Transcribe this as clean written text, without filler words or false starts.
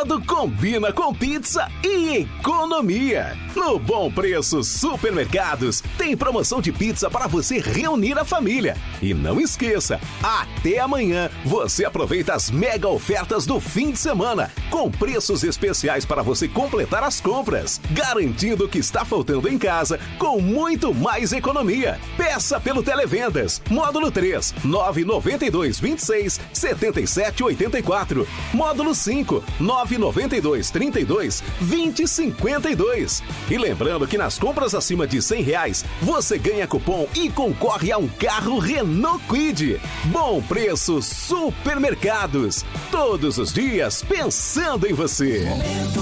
Sábado combina com pizza e economia. No Bom Preço Supermercados, tem promoção de pizza para você reunir a família. E não esqueça, até amanhã você aproveita as mega ofertas do fim de semana, com preços especiais para você completar as compras, garantindo o que está faltando em casa com muito mais economia. Peça pelo Televendas, módulo 3, 992 26 77 84. Módulo 5, 992 32 20 52. E lembrando que nas compras acima de R$100, você ganha cupom e concorre a um carro Renault Kwid. Bom Preço Supermercados. Todos os dias pensando em você.